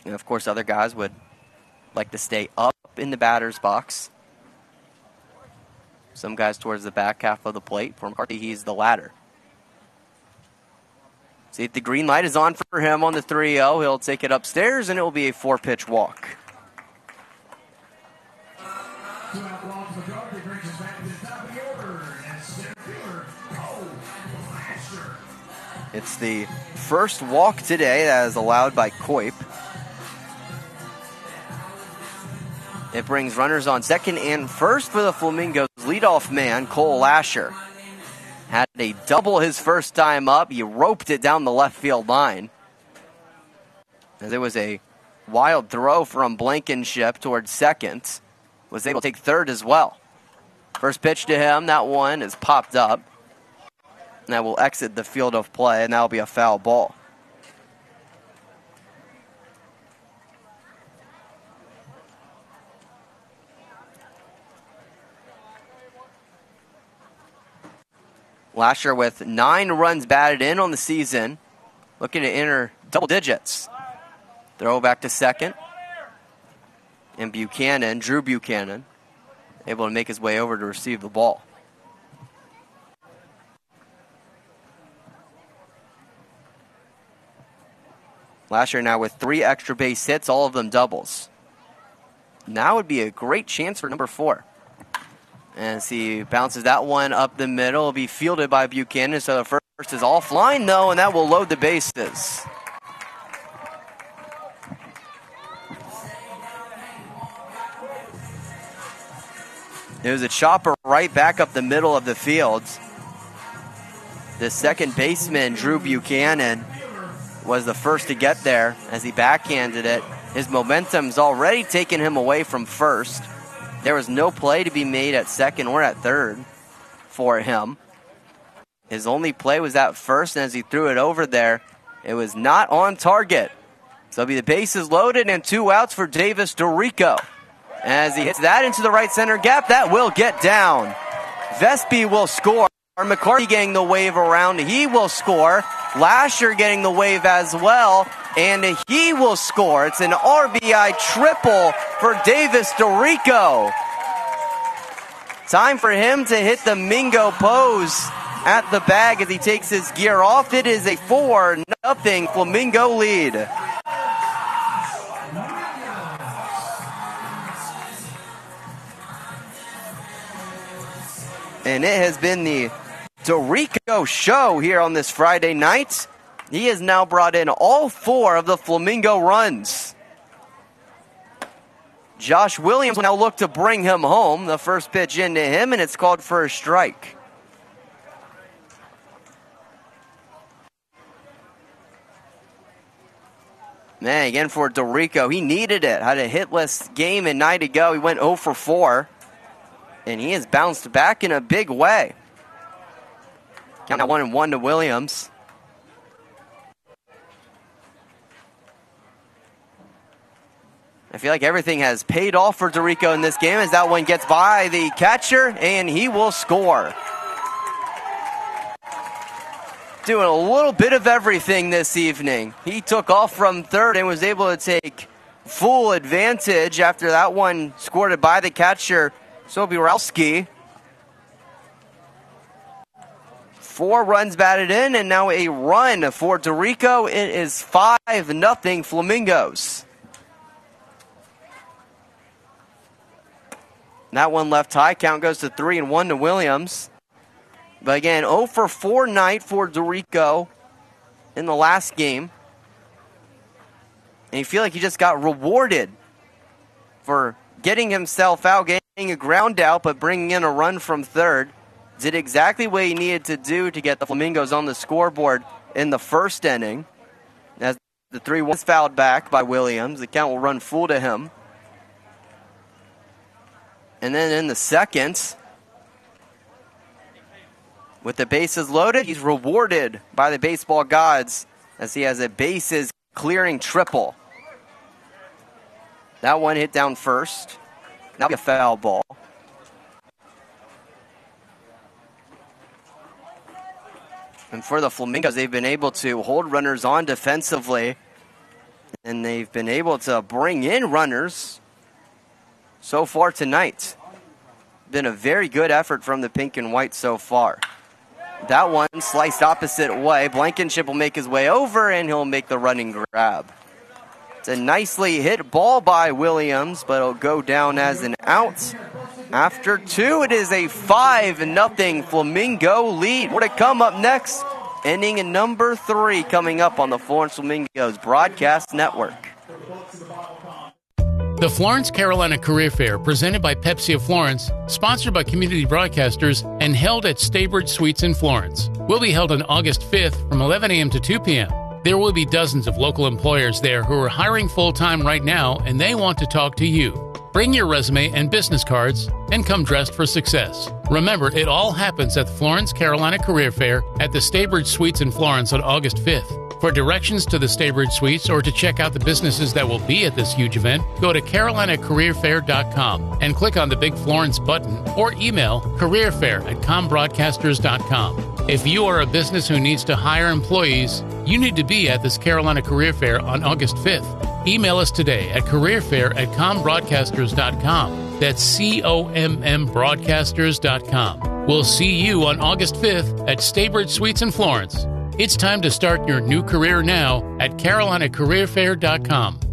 And, of course, other guys would like to stay up in the batter's box. Some guys towards the back half of the plate. For McCarthy, he's the latter. See if the green light is on for him on the 3-0. He'll take it upstairs, and it will be a 4-pitch walk. It's the first walk today that is allowed by Coip. It brings runners on second and first for the Flamingos. Leadoff man, Cole Lasher. Had a double his first time up. He roped it down the left field line. As it was a wild throw from Blankenship towards second. Was able to take third as well. First pitch to him. That one is popped up. And that will exit the field of play, and that will be a foul ball. Lasher with 9 runs batted in on the season. Looking to enter double digits. Throw back to second. And Buchanan, Drew Buchanan, able to make his way over to receive the ball. Lasher now with 3 extra base hits, all of them doubles. Now would be a great chance for number 4. And he bounces that one up the middle. It'll be fielded by Buchanan, so the first is offline, though, and that will load the bases. It was a chopper right back up the middle of the field. The second baseman, Drew Buchanan, was the first to get there as he backhanded it. His momentum's already taken him away from first. There was no play to be made at second or at third for him. His only play was at first, and as he threw it over there, it was not on target. So it'll be the bases loaded and 2 outs for Davis Dorico. As he hits that into the right center gap, that will get down. Vespi will score. McCarthy getting the wave around. He will score. Lasher getting the wave as well. And he will score. It's an RBI triple for Davis Dorico. Time for him to hit the Mingo pose at the bag as he takes his gear off. It is a 4-0 Flamingo lead. And it has been the Dorico show here on this Friday night. He has now brought in all 4 of the Flamingo runs. Josh Williams will now look to bring him home. The first pitch into him, and it's called for a strike. Man, again for Dorico, he needed it. Had a hitless game a night ago. He went 0 for 4. And he has bounced back in a big way. Count now 1-1 to Williams. I feel like everything has paid off for Dorico in this game as that one gets by the catcher, and he will score. Doing a little bit of everything this evening. He took off from third and was able to take full advantage after that one scored by the catcher, Sobierowski. 4 runs batted in, and now a run for Dorico. It is 5-0 Flamingos. That one left high. Count goes to 3-1 to Williams. But again, 0 for 4 night for Dorico in the last game. And you feel like he just got rewarded for getting himself out, getting a ground out, but bringing in a run from third. Did exactly what he needed to do to get the Flamingos on the scoreboard in the first inning. As the 3-1 was fouled back by Williams, the count will run full to him. And then in the second, with the bases loaded, he's rewarded by the baseball gods as he has a bases clearing triple. That one hit down first. That'll be a foul ball. And for the Flamingos, they've been able to hold runners on defensively and they've been able to bring in runners so far tonight. Been a very good effort from the pink and white so far. That one sliced opposite way. Blankenship will make his way over, and he'll make the running grab. It's a nicely hit ball by Williams, but it'll go down as an out. After 2, it is a 5-0 Flamingo lead. More to come up next. Inning number 3 coming up on the Florence Flamingos Broadcast Network. The Florence Carolina Career Fair, presented by Pepsi of Florence, sponsored by Community Broadcasters, and held at Staybridge Suites in Florence, will be held on August 5th from 11 a.m. to 2 p.m. There will be dozens of local employers there who are hiring full-time right now, and they want to talk to you. Bring your resume and business cards and come dressed for success. Remember, it all happens at the Florence Carolina Career Fair at the Staybridge Suites in Florence on August 5th. For directions to the Staybridge Suites or to check out the businesses that will be at this huge event, go to carolinacareerfair.com and click on the big Florence button or email careerfair@combroadcasters.com. If you are a business who needs to hire employees, you need to be at this Carolina Career Fair on August 5th. Email us today at careerfair@combroadcasters.com. That's COMMbroadcasters.com. We'll see you on August 5th at Staybridge Suites in Florence. It's time to start your new career now at carolinacareerfair.com.